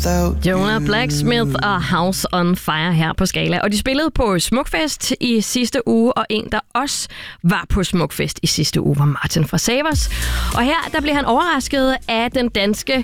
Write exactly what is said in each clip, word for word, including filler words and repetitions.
without Jonah you. Blacksmith og House on Fire her på Skala. Og de spillede på Smukfest i sidste uge, og en, der også var på Smukfest i sidste uge, var Martin fra Savers. Og her, der blev han overrasket af den danske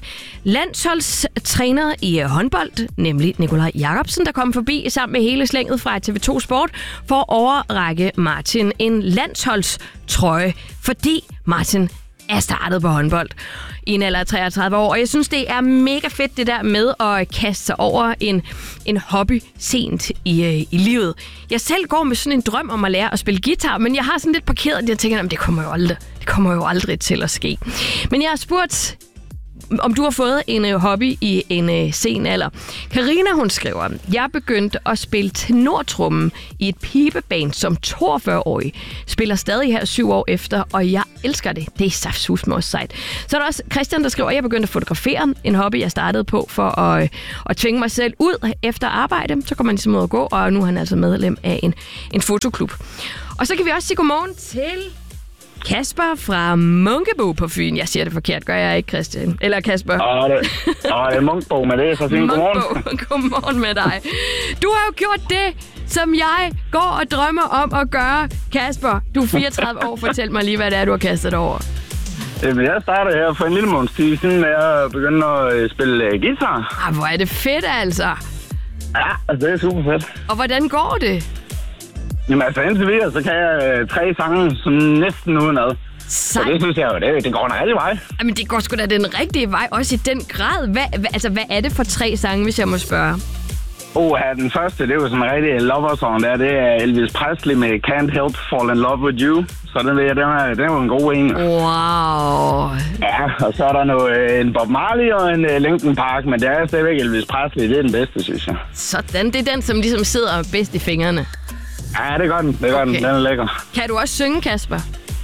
landsholdstræner i håndbold, nemlig Nikolaj Jakobsen, der kom forbi sammen med hele slænget fra T V to Sport for at overrække Martin en landsholdstrøje, fordi Martin er startet på håndbold i en alder af treogtredive år. Og jeg synes, det er mega fedt det der med at kaste sig over en, en hobby sent i, øh, i livet. Jeg selv går med sådan en drøm om at lære at spille guitar, men jeg har sådan lidt parkeret, at jeg tænker, at det kommer jo aldrig, det kommer jo aldrig til at ske. Men jeg har spurgt, om du har fået en øh, hobby i en øh, sen alder. Karina, hun skriver, jeg begyndte at spille tenortrummen i et pibeband som toogfyrre-årig. Spiller stadig her syv år efter, og jeg elsker det. Det er saftsus med os sejt. Så er der også Christian, der skriver, at jeg begyndte at fotografere. En hobby, jeg startede på for at, øh, at tvinge mig selv ud efter arbejde. Så kommer man ligesom ud at gå, og nu er han altså medlem af en, en fotoklub. Og så kan vi også sige godmorgen til Kasper fra Munkebo på Fyn. Jeg siger det forkert, gør jeg ikke, Christian? Eller Kasper? Åh, det, åh, det er Munkebo med det, så siger godmorgen. Godmorgen med dig. Du har jo gjort det, som jeg går og drømmer om at gøre. Kasper, du er fireogtredive år. Fortæl mig lige, hvad det er, du har kastet over. Jamen, jeg startede her for en lille måneds tid siden, med at begynde at spille guitar. Ah, hvor er det fedt, altså. Ja, altså det er super fedt. Og hvordan går det? Jamen altså indtil videre, så kan jeg øh, tre sange sådan næsten udenad. Sejt. Så det synes jeg jo, det, det går en rigtig vej. Jamen det går sgu da den rigtige vej, også i den grad. Hvad, hvad, altså, hvad er det for tre sange, hvis jeg må spørge? Oh, ja, den første, det er jo sådan en rigtig lover-song der. Det er Elvis Presley med Can't Help Fall in Love with You. Så den ved jeg, den er, den er jo en god en. Wow. Ja, og så er der noget, en Bob Marley og en uh, Linkin Park, men det er stadigvæk Elvis Presley. Det er den bedste, synes jeg. Sådan, det er den, som ligesom sidder bedst i fingrene. Ja, det gør den. Det gør okay. den. Den er lækker. Kan du også synge, Kasper?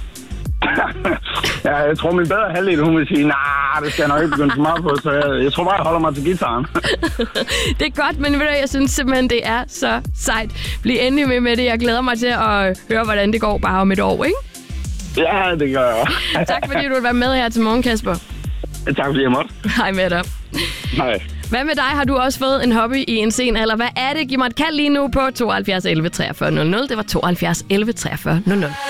Ja, jeg tror, min bedre halvdel, hun vil sige, nej, det skal jeg nok ikke begynde så meget på, så jeg, jeg tror bare, jeg holder mig til guitaren. Det er godt, men ved du, jeg synes simpelthen, det er så sejt. Bliv endelig med med det. Jeg glæder mig til at høre, hvordan det går bare om et år, ikke? Ja, det gør jeg også. Tak, fordi du vil være med her til morgen, Kasper. Tak, fordi jeg måtte. Hej med dig. Hej. Hvad med dig? Har du også fået en hobby i en sen alder? Hvad er det? Giv mig et kald lige nu på tooghalvfjerds elleve treogfyrre nul nul. Det var tooghalvfjerds elleve treogfyrre nul nul.